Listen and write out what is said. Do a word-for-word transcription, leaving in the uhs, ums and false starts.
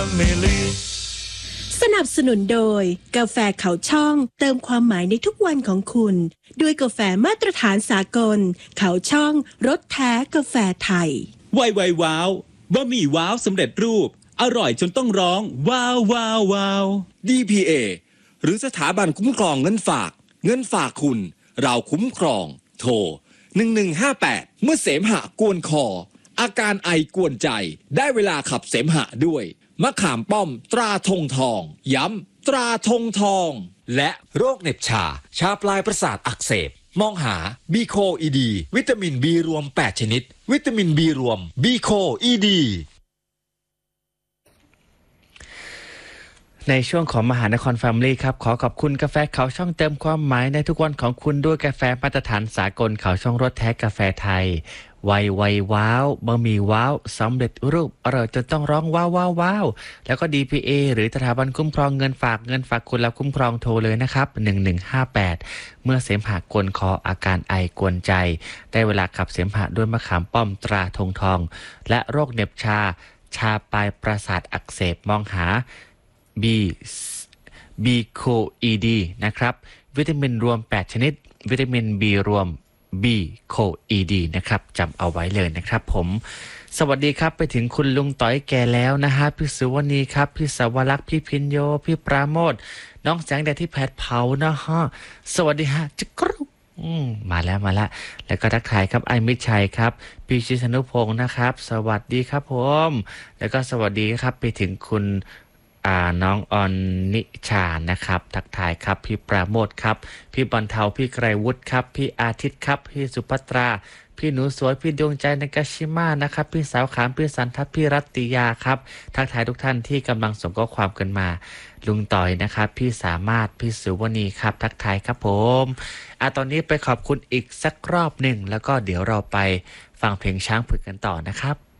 สนับสนุนโดยกาแฟเขาช่องเติมความหมายในทุกวันของคุณด้วยกาแฟมาตรฐานสากลเขาช่องรสแท้กาแฟไทยไวไวว้าวบะหมี่ว้าวสำเร็จรูปอร่อยจนต้องร้องว้าวว้าวว้าวดี พี เอ หรือสถาบันคุ้มครองเงินฝากเงินฝากคุณเราคุ้มครองโทรหนึ่งหนึ่งห้าแปดเมื่อเสมหะกวนคออาการไอกวนใจได้เวลาขับเสมหะด้วยมะขามป้อมตราธงทองย้ำตราธงทองและโรคเหน็บชาชาปลายประสาทอักเสบมองหาบีโคอีดีวิตามินบีรวมแปดชนิดวิตามินบีรวมบีโคอีดีในช่วงของมหานครแฟมิลี่ครับขอขอบคุณกาแฟเขาช่องเติมความหมายในทุกวันของคุณด้วยกาแฟมาตรฐานสากลเขาช่องรสแท้กาแฟไทยไวไวว้าวบะหมี่ว้าวสำเร็จรูปอร่อยจนต้องร้องว้าวว้าวว้าวแล้วก็ ดี พี เอ หรือสถาบันคุ้มครองเงินฝากเงินฝากคุณและคุ้มครองโทรเลยนะครับหนึ่งหนึ่งห้าแปดเมื่อเสมหะกวนคออาการไอกวนใจได้เวลาขับเสมหะด้วยมะขามป้อมตราธงทองและโรคเหน็บชาชาปลายประสาทอักเสบมองหาB บีโคอีดีนะครับวิตามินรวมแปดชนิดวิตามิน B รวม B โคอีดีนะครับจำเอาไว้เลยนะครับผมสวัสดีครับไปถึงคุณลุงต้อยแก่แล้วนะฮะพี่สุวรรณีครับพี่สวรักษ์พี่พินโยพี่ปราโมทน้องแสงแดดที่แผดเผานะฮะสวัสดีฮะจิกรุอืมมาแล้วมาแล้วแล้วก็ทักทายครับไอมิตรชัยครับพี่ชิสนุพงศ์นะครับสวัสดีครับผมแล้วก็สวัสดีครับไปถึงคุณอ่าน้องออนนิชานะครับทักทายครับพี่ปราโมทครับพี่บอลเทาพี่ไกรวุฒิครับพี่อาทิตย์ครับพี่สุภัตราพี่หนูสวยพี่ดวงใจนากาชิมานะครับพี่สาวขามพี่สันทัศน์พี่รัตติยาครับทักทายทุกท่านที่กำลังส่งข้อความกันมาลุงต่อยนะครับพี่สามารถพี่สุวรรณีครับทักทายครับผมอ่ะตอนนี้ไปขอบคุณอีกสักรอบหนึ่งแล้วก็เดี๋ยวเราไปฟังเพลงช้างผึกกันต่อนะครับ